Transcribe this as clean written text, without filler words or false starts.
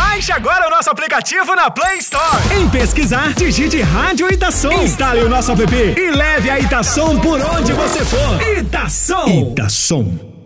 Baixe agora o nosso aplicativo na Play Store. Em pesquisar, digite Rádio Itação. Instale o nosso app e leve a Itação por onde você for. Itação.